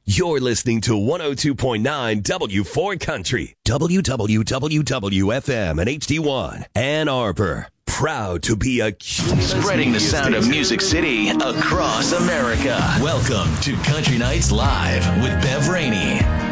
You're listening to 102.9 W4 Country, WWWFM and HD1, Ann Arbor. Proud to be a spreading the sound of Music City across America. Welcome to Country Nights Live with Bev Rainey.